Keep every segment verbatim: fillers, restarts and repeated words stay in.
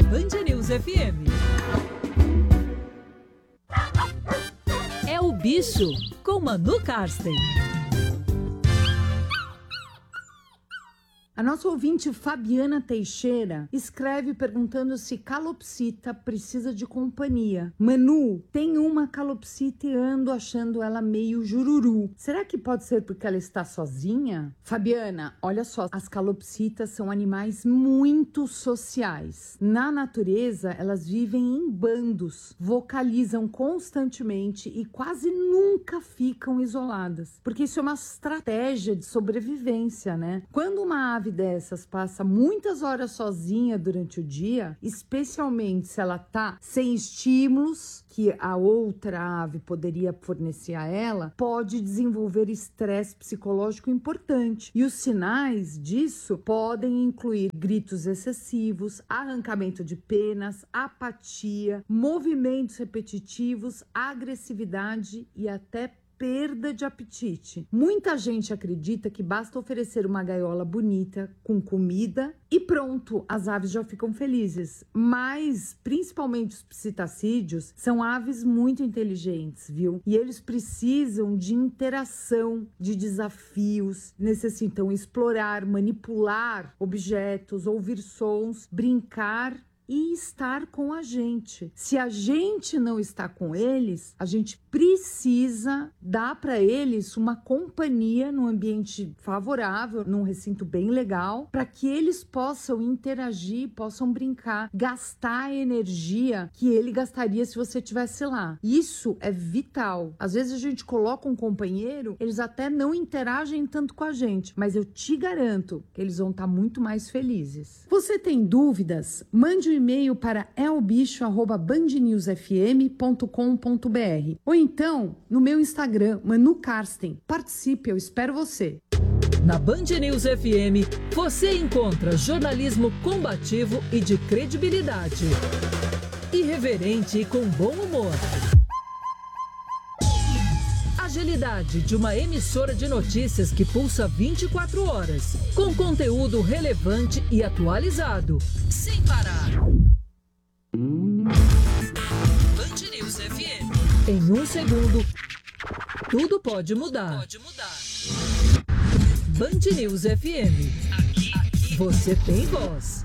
Band News F M. É o Bicho, com Manu Karsten. A nossa ouvinte Fabiana Teixeira escreve perguntando se calopsita precisa de companhia. Manu, tem uma calopsita e ando achando ela meio jururu. Será que pode ser porque ela está sozinha? Fabiana, olha só, as calopsitas são animais muito sociais. Na natureza, elas vivem em bandos, vocalizam constantemente e quase nunca ficam isoladas, porque isso é uma estratégia de sobrevivência, né? Quando uma ave dessas passa muitas horas sozinha durante o dia, especialmente se ela tá sem estímulos que a outra ave poderia fornecer a ela, pode desenvolver estresse psicológico importante. E os sinais disso podem incluir gritos excessivos, arrancamento de penas, apatia, movimentos repetitivos, agressividade e até perda de apetite. Muita gente acredita que basta oferecer uma gaiola bonita com comida e pronto, as aves já ficam felizes. Mas, principalmente os psitacídeos, são aves muito inteligentes, viu? E eles precisam de interação, de desafios, necessitam explorar, manipular objetos, ouvir sons, brincar e estar com a gente. Se a gente não está com eles, a gente precisa dar para eles uma companhia num ambiente favorável, num recinto bem legal, para que eles possam interagir, possam brincar, gastar a energia que ele gastaria se você estivesse lá. Isso é vital. Às vezes a gente coloca um companheiro, eles até não interagem tanto com a gente, mas eu te garanto que eles vão estar muito mais felizes. Você tem dúvidas? Mande um e-mail para elbicho arroba band news f m ponto com ponto b r ou então no meu Instagram, Manu Karsten. Participe, eu espero você. Na Band News F M, você encontra jornalismo combativo e de credibilidade. Irreverente e com bom humor. Agilidade de uma emissora de notícias que pulsa vinte e quatro horas, com conteúdo relevante e atualizado, sem parar. Band News F M. Em um segundo, tudo pode mudar. Pode mudar. Band News F M. Aqui, aqui, você tem voz.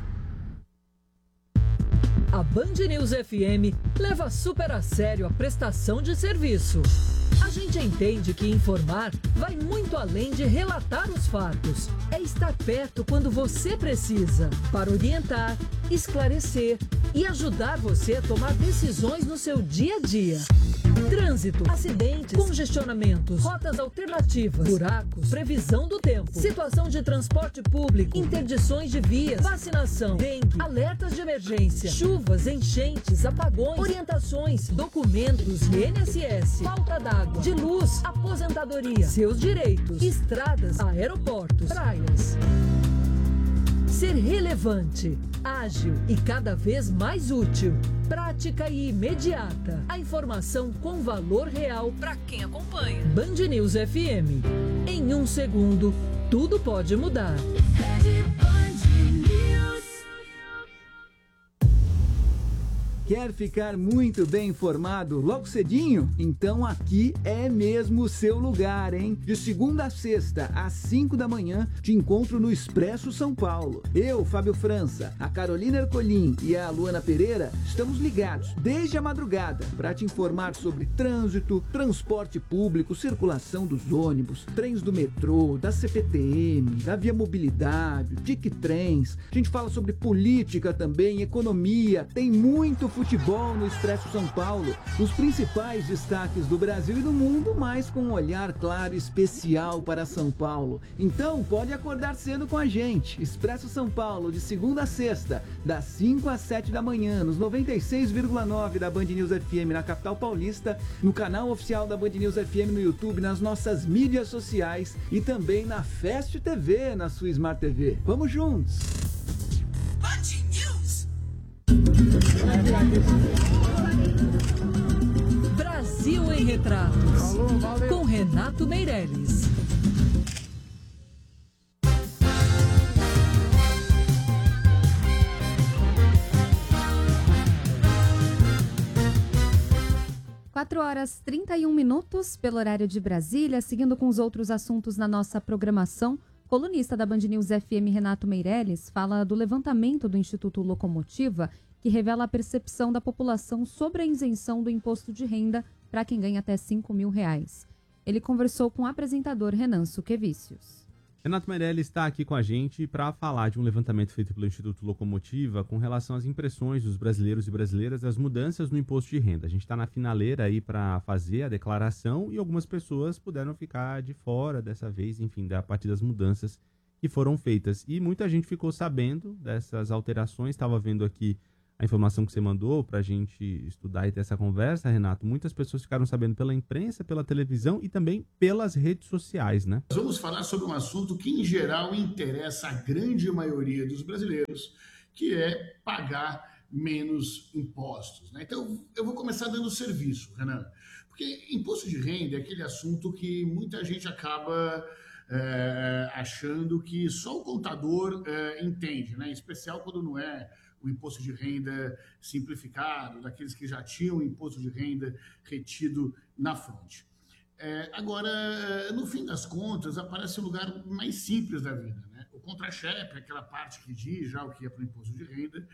A Band News F M leva super a sério a prestação de serviço. A gente entende que informar vai muito além de relatar os fatos. É estar perto quando você precisa, para orientar, esclarecer e ajudar você a tomar decisões no seu dia a dia. Trânsito, acidentes, congestionamentos, rotas alternativas, buracos, previsão do tempo, situação de transporte público, interdições de vias, vacinação, dengue, alertas de emergência, chuvas, enchentes, apagões, orientações, documentos, I N S S, falta d'água, de luz, aposentadoria, seus direitos, estradas, aeroportos, praias. Ser relevante, ágil e cada vez mais útil. Prática e imediata. A informação com valor real para quem acompanha. Band News F M. Em um segundo, tudo pode mudar. Quer ficar muito bem informado logo cedinho? Então aqui é mesmo o seu lugar, hein? De segunda a sexta, às cinco da manhã, te encontro no Expresso São Paulo. Eu, Fábio França, a Carolina Ercolim e a Luana Pereira estamos ligados desde a madrugada para te informar sobre trânsito, transporte público, circulação dos ônibus, trens do metrô, da C P T M, da Via Mobilidade, Tic Trens. A gente fala sobre política também, economia, tem muito futebol no Expresso São Paulo, os principais destaques do Brasil e do mundo, mas com um olhar claro e especial para São Paulo. Então pode acordar cedo com a gente. Expresso São Paulo, de segunda a sexta, das cinco às sete da manhã, nos noventa e seis vírgula nove da Band News F M na capital paulista, no canal oficial da Band News F M no YouTube, nas nossas mídias sociais e também na Fast T V, na sua Smart T V. Vamos juntos! Band News! Brasil em Retratos, com Renato Meirelles. quatro horas e trinta e um minutos pelo horário de Brasília. Seguindo com os outros assuntos na nossa programação, colunista da Band News F M, Renato Meirelles, fala do levantamento do Instituto Locomotiva, que revela a percepção da população sobre a isenção do imposto de renda para quem ganha até cinco mil reais. Ele conversou com o apresentador Renan Suquevicius. Renato Meirelles está aqui com a gente para falar de um levantamento feito pelo Instituto Locomotiva com relação às impressões dos brasileiros e brasileiras das mudanças no imposto de renda. A gente está na finaleira aí para fazer a declaração e algumas pessoas puderam ficar de fora dessa vez, enfim, da partir das mudanças que foram feitas. E muita gente ficou sabendo dessas alterações. Estava vendo aqui a informação que você mandou para a gente estudar e ter essa conversa, Renato. Muitas pessoas ficaram sabendo pela imprensa, pela televisão e também pelas redes sociais, né? Nós vamos falar sobre um assunto que, em geral, interessa a grande maioria dos brasileiros, que é pagar menos impostos, né? Então, eu vou começar dando serviço, Renan, porque imposto de renda é aquele assunto que muita gente acaba é, achando que só o contador é, entende, né? Em especial quando não é o imposto de renda simplificado, daqueles que já tinham o imposto de renda retido na fonte. É, agora, no fim das contas, aparece o lugar mais simples da vida, né? O contra-cheque, aquela parte que diz já o que é para o imposto de renda,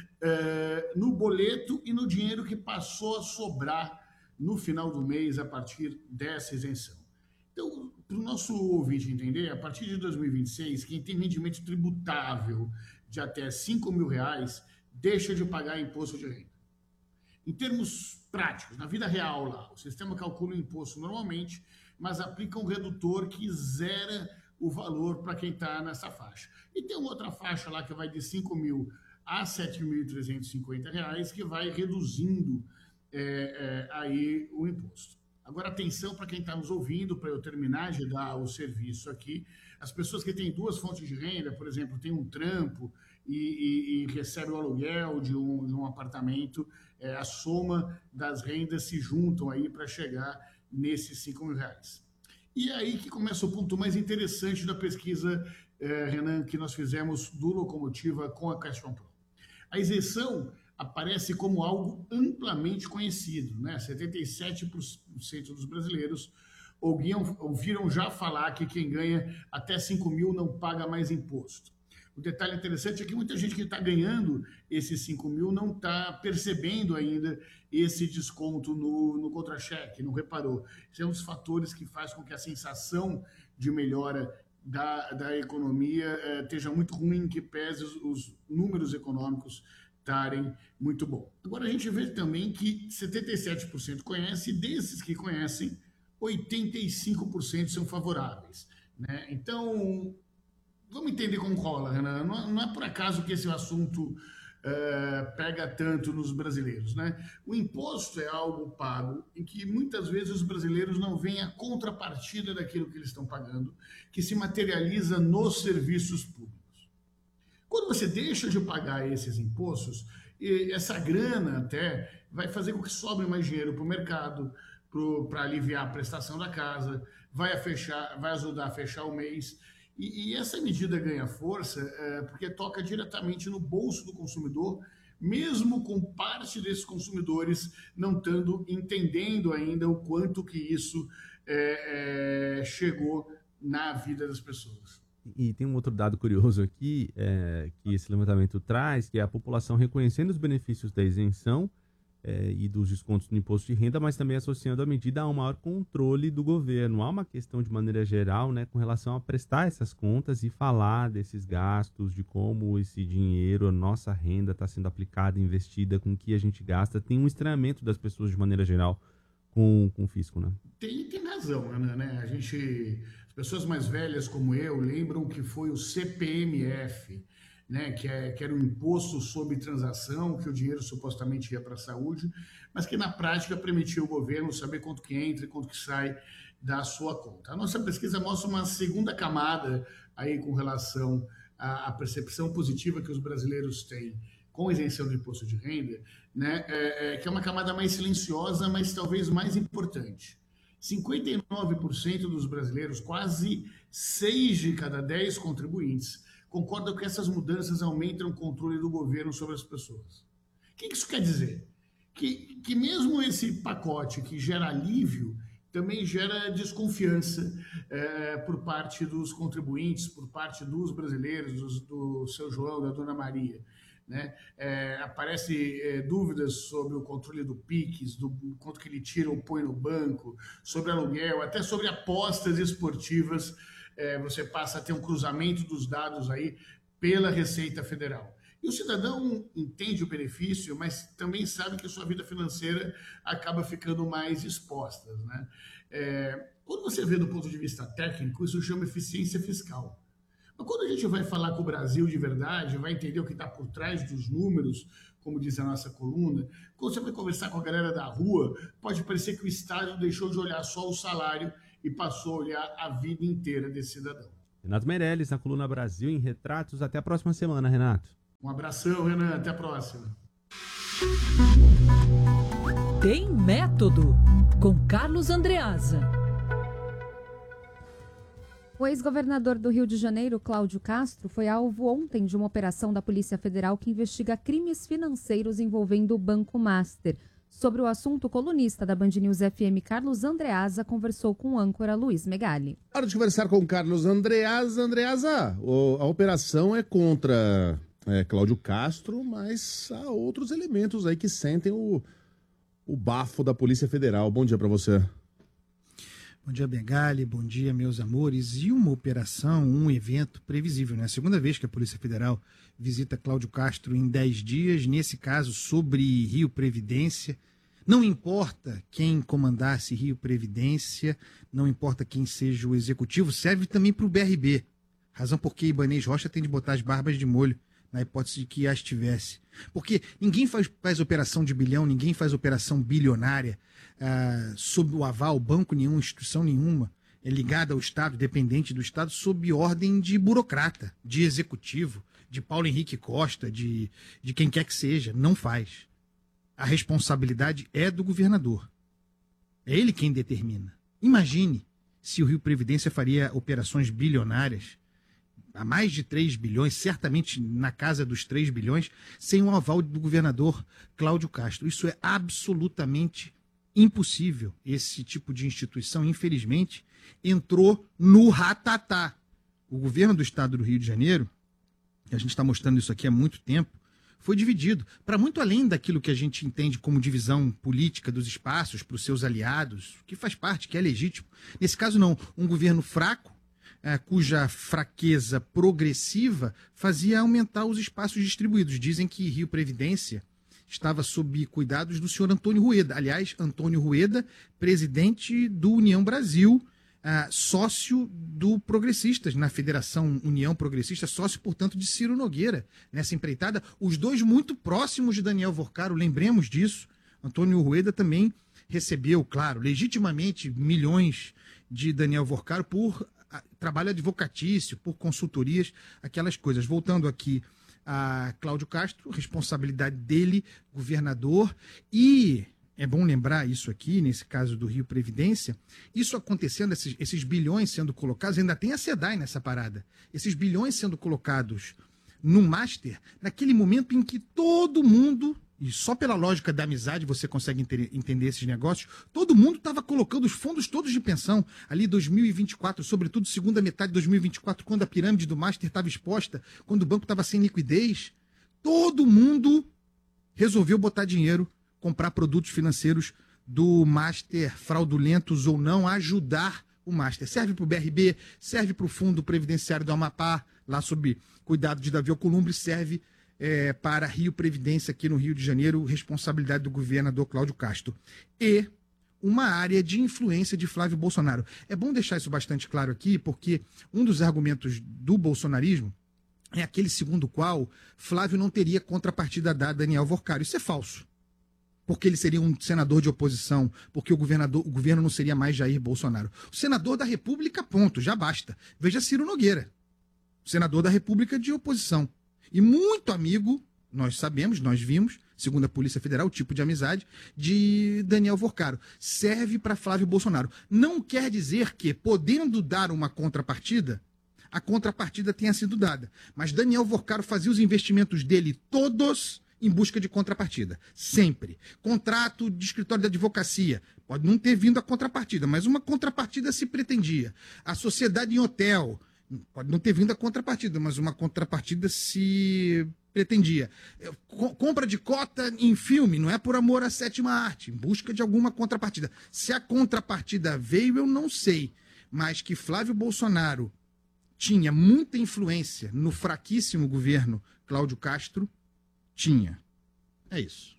é, no boleto e no dinheiro que passou a sobrar no final do mês a partir dessa isenção. Então, para o nosso ouvinte entender, a partir de dois mil e vinte e seis, quem tem rendimento tributável de até cinco mil reais, deixa de pagar imposto de renda. Em termos práticos, na vida real lá, o sistema calcula o imposto normalmente, mas aplica um redutor que zera o valor para quem está nessa faixa. E tem uma outra faixa lá que vai de cinco mil a sete mil trezentos e cinquenta reais, que vai reduzindo é, é, aí o imposto. Agora, atenção para quem está nos ouvindo, para eu terminar de dar o serviço aqui. As pessoas que têm duas fontes de renda, por exemplo, tem um trampo e, e, e recebe o aluguel de um, de um apartamento, é, a soma das rendas se juntam aí para chegar nesses cinco mil reais. E é aí que começa o ponto mais interessante da pesquisa, é, Renan, que nós fizemos do Locomotiva com a Question Pro. A isenção aparece como algo amplamente conhecido, né? setenta e sete por cento dos brasileiros ouviram, ouviram já falar que quem ganha até cinco mil não paga mais imposto. O detalhe interessante é que muita gente que está ganhando esses cinco mil não está percebendo ainda esse desconto no, no contra-cheque, não reparou. Esse é um dos fatores que faz com que a sensação de melhora da, da economia eh, esteja muito ruim, que pese os, os números econômicos estarem muito bom. Agora a gente vê também que setenta e sete por cento conhece, e desses que conhecem, oitenta e cinco por cento são favoráveis, né? Então, vamos entender como rola, Renan. Não, não é por acaso que esse assunto uh, pega tanto nos brasileiros, né? O imposto é algo pago em que muitas vezes os brasileiros não veem a contrapartida daquilo que eles estão pagando, que se materializa nos serviços públicos. Quando você deixa de pagar esses impostos, essa grana até vai fazer com que sobre mais dinheiro para o mercado, para aliviar a prestação da casa, vai, a fechar, vai ajudar a fechar o mês. E, e essa medida ganha força é, porque toca diretamente no bolso do consumidor, mesmo com parte desses consumidores não estando entendendo ainda o quanto que isso é, é, chegou na vida das pessoas. E tem um outro dado curioso aqui, é, que esse levantamento traz, que é a população reconhecendo os benefícios da isenção é, e dos descontos no imposto de renda, mas também associando a medida a um maior controle do governo. Há uma questão de maneira geral, né, com relação a prestar essas contas e falar desses gastos, de como esse dinheiro, a nossa renda está sendo aplicada, investida, com o que a gente gasta. Tem um estranhamento das pessoas de maneira geral com, com o fisco, né? Tem, tem razão, Ana, né? A gente... Pessoas mais velhas como eu lembram que foi o C P M F, né, que, é, que era um imposto sobre transação, que o dinheiro supostamente ia para a saúde, mas que na prática permitia o governo saber quanto que entra e quanto que sai da sua conta. A nossa pesquisa mostra uma segunda camada aí com relação à, à percepção positiva que os brasileiros têm com isenção do imposto de renda, né, é, é, que é uma camada mais silenciosa, mas talvez mais importante. cinquenta e nove por cento dos brasileiros, quase seis de cada dez contribuintes, concordam que essas mudanças aumentam o controle do governo sobre as pessoas. O que isso quer dizer? que, que mesmo esse pacote que gera alívio, também gera desconfiança é, por parte dos contribuintes, por parte dos brasileiros, do, do seu João, da dona Maria. Né? É, aparece é, dúvidas sobre o controle do Pix, do quanto que ele tira ou põe no banco, sobre aluguel, até sobre apostas esportivas. É, você passa a ter um cruzamento dos dados aí pela Receita Federal. E o cidadão entende o benefício, mas também sabe que a sua vida financeira acaba ficando mais exposta. Né? É, quando você vê do ponto de vista técnico, isso chama eficiência fiscal. Mas quando a gente vai falar com o Brasil de verdade, vai entender o que está por trás dos números, como diz a nossa coluna, quando você vai conversar com a galera da rua, pode parecer que o Estado deixou de olhar só o salário e passou a olhar a vida inteira desse cidadão. Renato Meirelles, na coluna Brasil em Retratos. Até a próxima semana, Renato. Um abração, Renan. Até a próxima. Tem Método, com Carlos Andreasa. O ex-governador do Rio de Janeiro, Cláudio Castro, foi alvo ontem de uma operação da Polícia Federal que investiga crimes financeiros envolvendo o Banco Master. Sobre o assunto, o colunista da Band News F M, Carlos Andreasa, conversou com o âncora Luiz Megali. Hora de conversar com o Carlos Andreasa. Andreasa, o, a operação é contra é, Cláudio Castro, mas há outros elementos aí que sentem o, o bafo da Polícia Federal. Bom dia para você. Bom dia, Megali. Bom dia, meus amores. E uma operação, um evento previsível, né? A segunda vez que a Polícia Federal visita Cláudio Castro em dez dias, nesse caso sobre Rio Previdência. Não importa quem comandasse Rio Previdência, não importa quem seja o executivo, serve também para o B R B. Razão porque Ibanez Rocha tem de botar as barbas de molho, na hipótese de que as tivesse. Porque ninguém faz, faz operação de bilhão, ninguém faz operação bilionária ah, sob o aval, banco nenhum, instituição nenhuma, é ligada ao Estado, dependente do Estado, sob ordem de burocrata, de executivo, de Paulo Henrique Costa, de, de quem quer que seja. Não faz. A responsabilidade é do governador. É ele quem determina. Imagine se o Rio Previdência faria operações bilionárias, a mais de três bilhões, certamente na casa dos três bilhões, sem o aval do governador Cláudio Castro. Isso é absolutamente impossível. Esse tipo de instituição, infelizmente, entrou no ratatá. O governo do estado do Rio de Janeiro, a gente está mostrando isso aqui há muito tempo, foi dividido para muito além daquilo que a gente entende como divisão política dos espaços para os seus aliados, que faz parte, que é legítimo. Nesse caso, não. Um governo fraco, é, cuja fraqueza progressiva fazia aumentar os espaços distribuídos. Dizem que Rio Previdência estava sob cuidados do senhor Antônio Rueda. Aliás, Antônio Rueda, presidente do União Brasil, Uh, sócio do Progressistas, na Federação União Progressista, sócio, portanto, de Ciro Nogueira, nessa empreitada. Os dois muito próximos de Daniel Vorcaro, lembremos disso. Antônio Rueda também recebeu, claro, legitimamente, milhões de Daniel Vorcaro por uh, trabalho advocatício, por consultorias, aquelas coisas. Voltando aqui a Cláudio Castro, responsabilidade dele, governador, e... é bom lembrar isso aqui, nesse caso do Rio Previdência, isso acontecendo, esses, esses bilhões sendo colocados, ainda tem a SEDAI nessa parada, esses bilhões sendo colocados no Master, naquele momento em que todo mundo, e só pela lógica da amizade você consegue enter, entender esses negócios, todo mundo estava colocando os fundos todos de pensão, ali dois mil e vinte e quatro, sobretudo segunda metade de dois mil e vinte e quatro, quando a pirâmide do Master estava exposta, quando o banco estava sem liquidez, todo mundo resolveu botar dinheiro, comprar produtos financeiros do Master, fraudulentos ou não, ajudar o Master. Serve para o B R B, serve para o Fundo Previdenciário do Amapá, lá sob cuidado de Davi Alcolumbre, serve é, para Rio Previdência, aqui no Rio de Janeiro, responsabilidade do governador Cláudio Castro. E uma área de influência de Flávio Bolsonaro. É bom deixar isso bastante claro aqui, porque um dos argumentos do bolsonarismo é aquele segundo o qual Flávio não teria contrapartida dada a Daniel Vorcaro. Isso é falso. Porque ele seria um senador de oposição, porque o, governador, o governo não seria mais Jair Bolsonaro. O senador da República, ponto, já basta. Veja Ciro Nogueira, senador da República de oposição. E muito amigo, nós sabemos, nós vimos, segundo a Polícia Federal, o tipo de amizade, de Daniel Vorcaro. Serve para Flávio Bolsonaro. Não quer dizer que, podendo dar uma contrapartida, a contrapartida tenha sido dada. Mas Daniel Vorcaro fazia os investimentos dele todos em busca de contrapartida. Sempre. Contrato de escritório de advocacia. Pode não ter vindo a contrapartida, mas uma contrapartida se pretendia. A sociedade em hotel. Pode não ter vindo a contrapartida, mas uma contrapartida se pretendia. Compra de cota em filme, não é por amor à sétima arte, em busca de alguma contrapartida. Se a contrapartida veio, eu não sei. Mas que Flávio Bolsonaro tinha muita influência no fraquíssimo governo Cláudio Castro, tinha. É isso.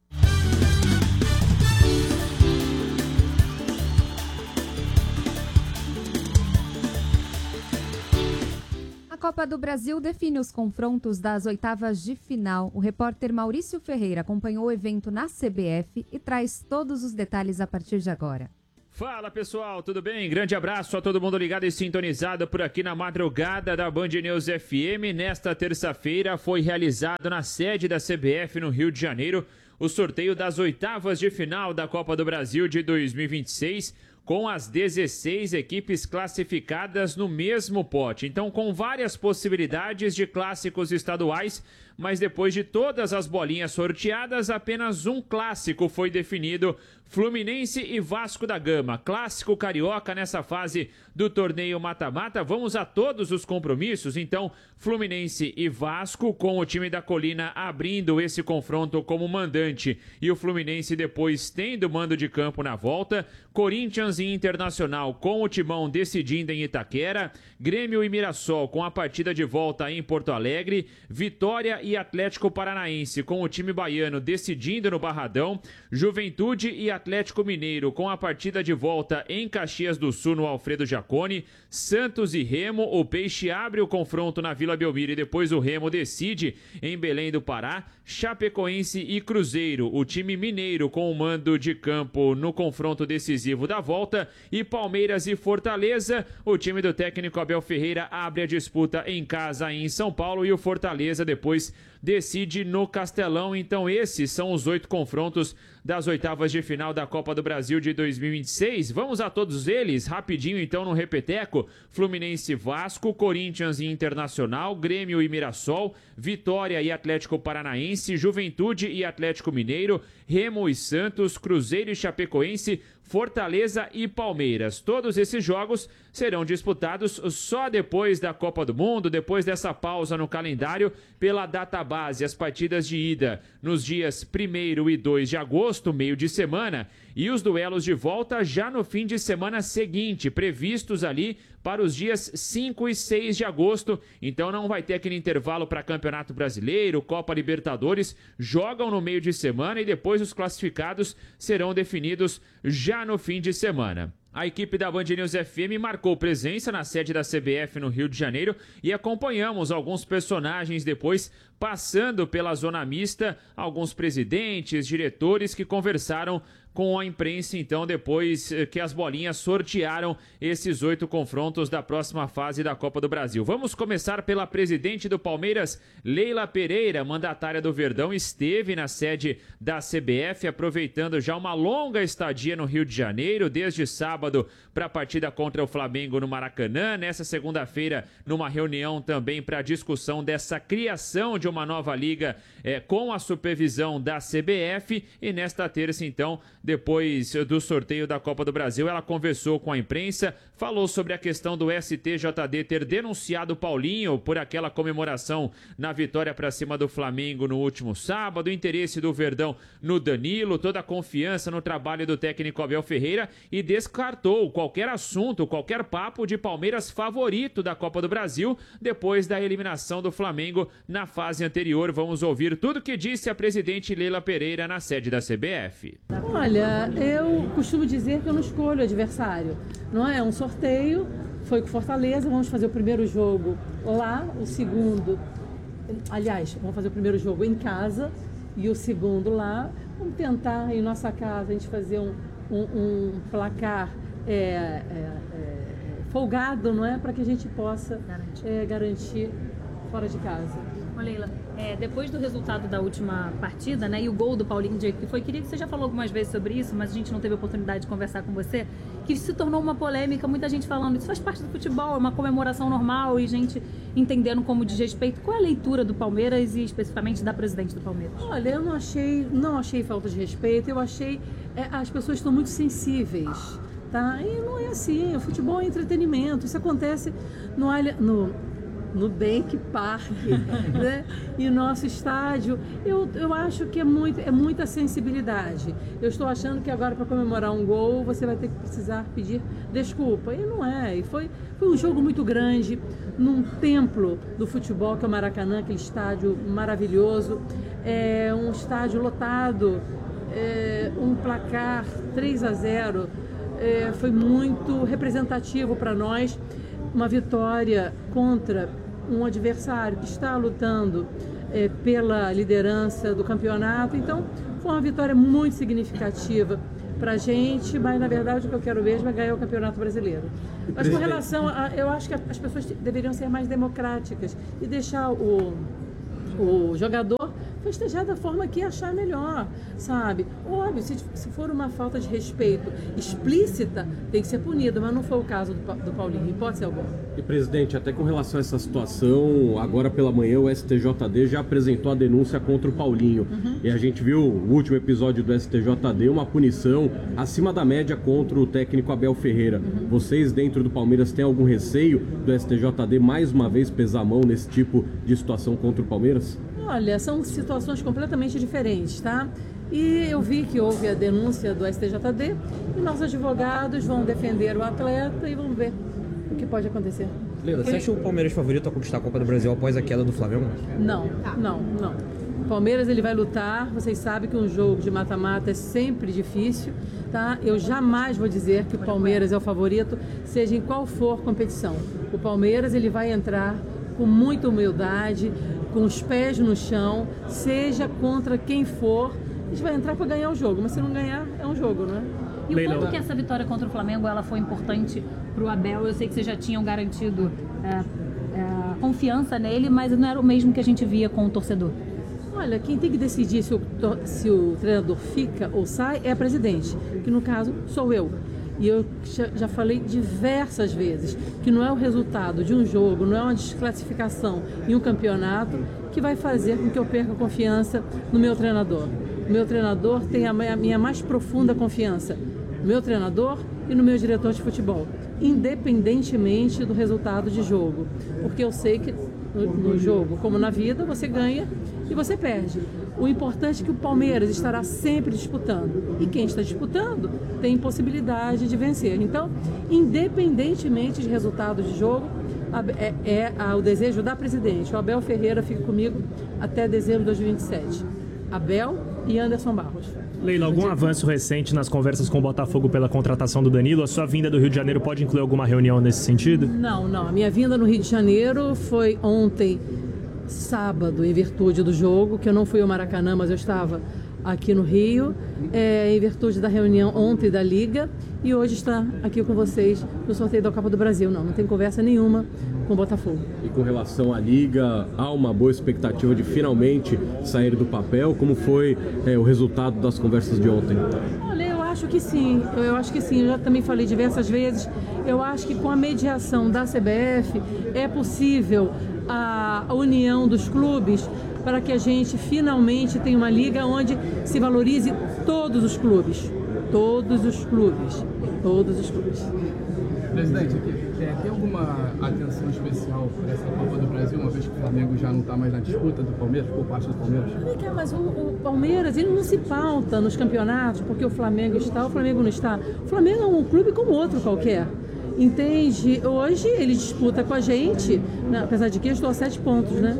A Copa do Brasil define os confrontos das oitavas de final. O repórter Maurício Ferreira acompanhou o evento na C B F e traz todos os detalhes a partir de agora. Fala pessoal, tudo bem? Grande abraço a todo mundo ligado e sintonizado por aqui na madrugada da Band News F M. Nesta terça-feira foi realizado na sede da C B F no Rio de Janeiro o sorteio das oitavas de final da Copa do Brasil de dois mil e vinte e seis, com as dezesseis equipes classificadas no mesmo pote. Então, com várias possibilidades de clássicos estaduais, mas depois de todas as bolinhas sorteadas, apenas um clássico foi definido: Fluminense e Vasco da Gama. Clássico carioca nessa fase do torneio mata-mata. Vamos a todos os compromissos. Então, Fluminense e Vasco, com o time da Colina abrindo esse confronto como mandante e o Fluminense depois tendo mando de campo na volta. Corinthians e Internacional com o timão decidindo em Itaquera. Grêmio e Mirassol com a partida de volta em Porto Alegre. Vitória e Atlético Paranaense com o time baiano decidindo no Barradão. Juventude e Atlético Mineiro com a partida de volta em Caxias do Sul no Alfredo Jaconi. Santos e Remo, o Peixe abre o confronto na Vila Belmiro e depois o Remo decide em Belém do Pará. Chapecoense e Cruzeiro, o time mineiro com o mando de campo no confronto decisivo da volta. E Palmeiras e Fortaleza, o time do técnico Abel Ferreira abre a disputa em casa em São Paulo e o Fortaleza depois decide no Castelão. Então esses são os oito confrontos das oitavas de final da Copa do Brasil de dois mil e vinte e seis. Vamos a todos eles, rapidinho então no repeteco. Fluminense e Vasco, Corinthians e Internacional, Grêmio e Mirassol, Vitória e Atlético Paranaense, Juventude e Atlético Mineiro, Remo e Santos, Cruzeiro e Chapecoense, Fortaleza e Palmeiras. Todos esses jogos serão disputados só depois da Copa do Mundo, depois dessa pausa no calendário pela data base. As partidas de ida nos dias primeiro e dois de agosto, meio de semana, e os duelos de volta já no fim de semana seguinte, previstos ali para os dias cinco e seis de agosto. Então não vai ter aquele intervalo para Campeonato Brasileiro, Copa Libertadores, jogam no meio de semana e depois os classificados serão definidos já no fim de semana. A equipe da Band News F M marcou presença na sede da C B F no Rio de Janeiro e acompanhamos alguns personagens depois passando pela zona mista, alguns presidentes, diretores que conversaram com a imprensa, então, depois que as bolinhas sortearam esses oito confrontos da próxima fase da Copa do Brasil. Vamos começar pela presidente do Palmeiras, Leila Pereira, mandatária do Verdão, esteve na sede da C B F, aproveitando já uma longa estadia no Rio de Janeiro, desde sábado para a partida contra o Flamengo no Maracanã, nessa segunda-feira numa reunião também para discussão dessa criação de uma nova liga é, com a supervisão da C B F, e nesta terça, então, depois do sorteio da Copa do Brasil, ela conversou com a imprensa, falou sobre a questão do S T J D ter denunciado o Paulinho por aquela comemoração na vitória para cima do Flamengo no último sábado, o interesse do Verdão no Danilo, toda a confiança no trabalho do técnico Abel Ferreira, e descartou qualquer assunto, qualquer papo de Palmeiras favorito da Copa do Brasil depois da eliminação do Flamengo na fase anterior. Vamos ouvir tudo que disse a presidente Leila Pereira na sede da C B F. Olha, eu costumo dizer que eu não escolho adversário, não é? É um sorteio, foi com Fortaleza, vamos fazer o primeiro jogo lá, o segundo, aliás, vamos fazer o primeiro jogo em casa e o segundo lá. Vamos tentar em nossa casa a gente fazer um, um, um placar é, é, é, folgado, não é? Para que a gente possa garantir, é, garantir fora de casa. Ô Leila, é, depois do resultado da última partida, né, e o gol do Paulinho do jeito que foi, queria que você já falou algumas vezes sobre isso, mas a gente não teve a oportunidade de conversar com você, que se tornou uma polêmica, muita gente falando, isso faz parte do futebol, é uma comemoração normal e gente entenderam como desrespeito. Qual é a leitura do Palmeiras e especificamente da presidente do Palmeiras? Olha, eu não achei, não achei falta de respeito, eu achei, é, as pessoas estão muito sensíveis, tá? E não é assim, o futebol é entretenimento, isso acontece no, no Nubank Park, né? E nosso estádio, eu, eu acho que é, muito, é muita sensibilidade. Eu estou achando que agora, para comemorar um gol, você vai ter que precisar pedir desculpa. E não é. E foi, foi um jogo muito grande, num templo do futebol, que é o Maracanã, aquele estádio maravilhoso. É um estádio lotado, é, um placar três a zero. É, foi muito representativo para nós. Uma vitória contra um adversário que está lutando é, pela liderança do campeonato. Então, foi uma vitória muito significativa para a gente, mas na verdade o que eu quero mesmo é ganhar o Campeonato Brasileiro. Mas com relação a... Eu acho que as pessoas deveriam ser mais democráticas e deixar o, o jogador festejar da forma que achar melhor, sabe? Óbvio, se, se for uma falta de respeito explícita, tem que ser punido, mas não foi o caso do, do Paulinho, hipótese alguma. E, presidente, até com relação a essa situação, agora pela manhã o S T J D já apresentou a denúncia contra o Paulinho. Uhum. E a gente viu o último episódio do S T J D, uma punição acima da média contra o técnico Abel Ferreira. Uhum. Vocês, dentro do Palmeiras, têm algum receio do S T J D mais uma vez pesar a mão nesse tipo de situação contra o Palmeiras? Olha, são situações completamente diferentes, tá? E eu vi que houve a denúncia do S T J D e nossos advogados vão defender o atleta e vamos ver o que pode acontecer. Leila, você acha o Palmeiras favorito a conquistar a Copa do Brasil após a queda do Flamengo? Não, não, não. O Palmeiras ele vai lutar, vocês sabem que um jogo de mata-mata é sempre difícil, tá? Eu jamais vou dizer que o Palmeiras é o favorito, seja em qual for competição. O Palmeiras ele vai entrar com muita humildade, com os pés no chão, seja contra quem for, a gente vai entrar para ganhar o jogo, mas se não ganhar, é um jogo, não é? E o quanto que essa vitória contra o Flamengo ela foi importante para o Abel? Eu sei que vocês já tinham garantido é, é, confiança nele, mas não era o mesmo que a gente via com o torcedor. Olha, quem tem que decidir se o, se o treinador fica ou sai é a presidente, que no caso sou eu. E eu já falei diversas vezes que não é o resultado de um jogo, não é uma desclassificação em um campeonato que vai fazer com que eu perca confiança no meu treinador. O meu treinador tem a minha mais profunda confiança no meu treinador e no meu diretor de futebol, independentemente do resultado de jogo. Porque eu sei que no, no jogo, como na vida, você ganha e você perde. O importante é que o Palmeiras estará sempre disputando. E quem está disputando tem possibilidade de vencer. Então, independentemente de resultados de jogo, é, é, é o desejo da presidente. O Abel Ferreira fica comigo até dezembro de dois mil e vinte e sete. Abel e Anderson Barros. Leila, algum avanço recente nas conversas com o Botafogo pela contratação do Danilo? A sua vinda do Rio de Janeiro pode incluir alguma reunião nesse sentido? Não, não. A minha vinda no Rio de Janeiro foi ontem, sábado, em virtude do jogo, que eu não fui ao Maracanã, mas eu estava aqui no Rio, é, em virtude da reunião ontem da Liga, e hoje está aqui com vocês no sorteio da Copa do Brasil. Não, não tem conversa nenhuma com o Botafogo. E com relação à Liga, há uma boa expectativa de finalmente sair do papel? Como foi é, o resultado das conversas de ontem? Olha, eu acho que sim, eu acho que sim, eu já também falei diversas vezes, eu acho que com a mediação da C B F é possível a união dos clubes para que a gente finalmente tenha uma liga onde se valorize todos os clubes, todos os clubes, todos os clubes. Presidente, é, tem alguma atenção especial para essa Copa do Brasil, uma vez que o Flamengo já não está mais na disputa do Palmeiras, por parte do Palmeiras? Mas o, o Palmeiras ele não se pauta nos campeonatos porque o Flamengo está, o Flamengo não está. O Flamengo é um clube como outro qualquer. Entende? Hoje ele disputa com a gente, né, apesar de que eu estou a sete pontos, né?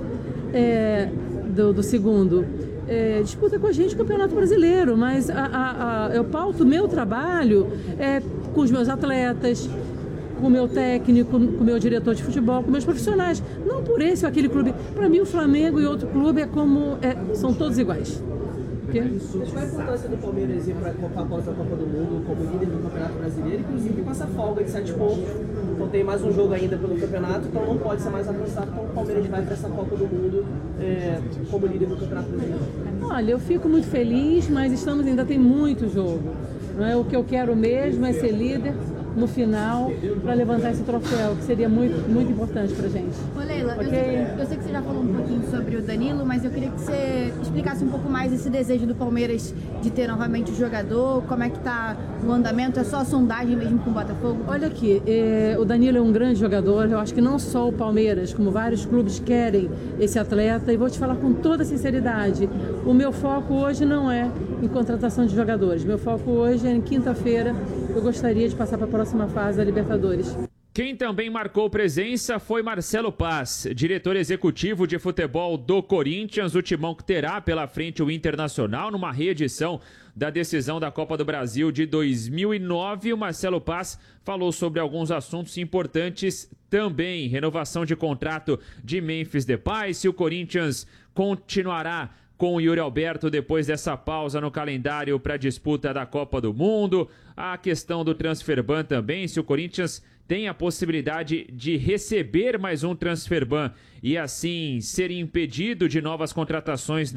É, do, do segundo. É, disputa com a gente o Campeonato Brasileiro, mas a, a, a, eu pauto o meu trabalho é, com os meus atletas, com o meu técnico, com o meu diretor de futebol, com meus profissionais. Não por esse ou aquele clube. Para mim, o Flamengo e outro clube é como, é, são todos iguais. Qual a importância do Palmeiras ir para após a Copa do Mundo como líder do Campeonato Brasileiro, inclusive com essa folga de sete pontos? Então tem mais um jogo ainda pelo campeonato, então não pode ser mais avançado, então o Palmeiras vai para essa Copa do Mundo é, como líder do Campeonato Brasileiro. Olha, eu fico muito feliz, mas estamos ainda tem muito jogo. Não é? O que eu quero mesmo é ser líder no final para levantar esse troféu, que seria muito, muito importante para a gente. Ô Leila, okay? eu, sei, eu sei que você já falou um pouquinho sobre o Danilo, mas eu queria que você explicasse um pouco mais esse desejo do Palmeiras de ter novamente o jogador, como é que tá o andamento, é só a sondagem mesmo com o Botafogo? Olha aqui, é, o Danilo é um grande jogador, eu acho que não só o Palmeiras, como vários clubes querem esse atleta, e vou te falar com toda sinceridade, o meu foco hoje não é em contratação de jogadores, meu foco hoje é em quinta-feira, eu gostaria de passar para a próxima fase da Libertadores. Quem também marcou presença foi Marcelo Paz, diretor executivo de futebol do Corinthians, o timão que terá pela frente o Internacional numa reedição da decisão da Copa do Brasil de dois mil e nove. O Marcelo Paz falou sobre alguns assuntos importantes também, renovação de contrato de Memphis Depay, se o Corinthians continuará com o Yuri Alberto depois dessa pausa no calendário para a disputa da Copa do Mundo, a questão do transfer ban também, se o Corinthians tem a possibilidade de receber mais um transfer ban e assim ser impedido de novas contratações